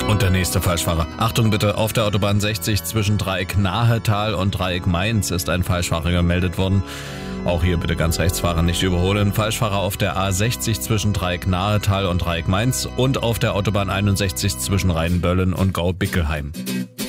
Und der nächste Falschfahrer. Achtung bitte, auf der Autobahn 60 zwischen Dreieck Nahetal und Dreieck Mainz ist ein Falschfahrer gemeldet worden. Auch hier bitte ganz Rechtsfahrer nicht überholen. Falschfahrer auf der A60 zwischen Dreieck Nahetal und Dreieck Mainz und auf der Autobahn 61 zwischen Rheinböllen und Gaubickelheim.